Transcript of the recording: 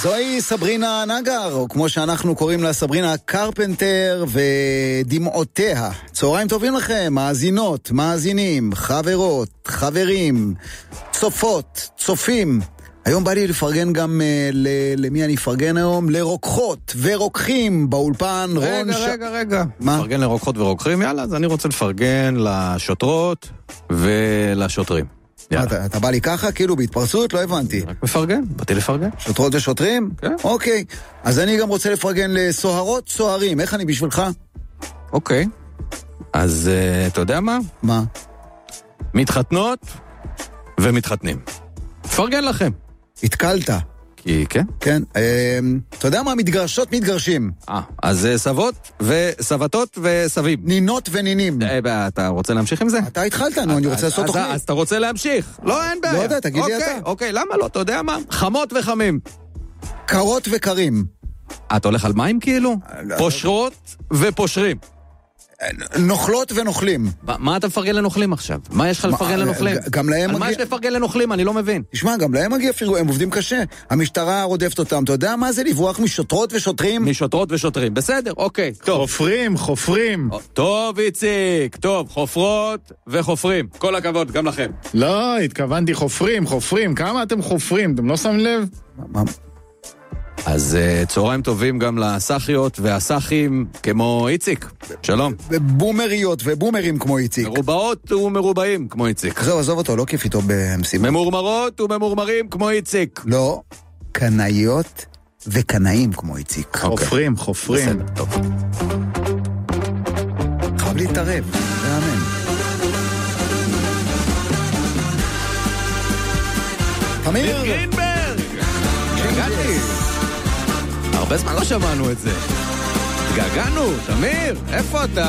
זוהי סברינה נגר, או כמו שאנחנו קוראים לה סברינה קרפנטר ודמעותיה. צהריים טובים לכם, מאזינות, מאזינים, חברות, חברים, צופות, צופים. היום בא לי לפרגן גם למי אני אפרגן היום? לרוקחות ורוקחים באולפן. רגע. מה? לפרגן לרוקחות ורוקחים, יאללה, אז אני רוצה לפרגן לשוטרות ולשוטרים. אתה בא לי ככה, כאילו בהתפרצות? לא הבנתי. רק מפרגן, באתי לפרגן. שוטרות ושוטרים? כן. אוקיי, אז אני גם רוצה לפרגן לסוהרות, סוהרים. איך אני בשבילך? אוקיי, אז אתה יודע מה? מה? מתחתנות ומתחתנים. פרגן לכם. התקלת. כי כן? כן. אתה יודע מה? מתגרשות מתגרשים. אז סבות וסבתות וסבים. נינות ונינים. אתה רוצה להמשיך עם זה? אתה התחלת, אני רוצה לעשות תוכנית. אז אתה רוצה להמשיך? לא, אין בעיה. לא יודע, תגיד לי אתה. אוקיי, למה לא? אתה יודע מה? חמות וחמים. קרות וקרים. אתה הולך על מים כאילו? פושרות ופושרים. נוכלות ונוכלים. מה אתה מפרגן לנוכלים עכשיו? מה יש לך לפרגן לנוכלים? גם להם מגיע... מה יש לפרגן לנוכלים? אני לא מבין. תשמע, גם להם מגיע פירגון, הם עובדים קשה. המשטרה רודפת אותם. אתה יודע מה זה לברוח משוטרות ושוטרים? משוטרות ושוטרים. בסדר, אוקיי. חופרים. טוב, איציק. טוב, חופרות וחופרים. כל הכבוד, גם לכם. לא, התכוונתי חופרים. כמה אתם חופרים? אתם לא שמים לב? מה? אז צהריים טובים גם לסחיות והסחים כמו איציק. שלום. בומריות ובומרים כמו איציק. מרובעות ומרובעים כמו איציק. עזוב אותו, לא כיף איתו במשימה. ממורמרות וממורמרים כמו איציק. לא, קנאיות וקנאים כמו איציק. חופרים. בסדר, טוב. חייב להתערב, זה אמן. תמיר גרינברג! הגעתי! הרבה זמן לא שמענו את זה. גגענו, תמיר, איפה אתה?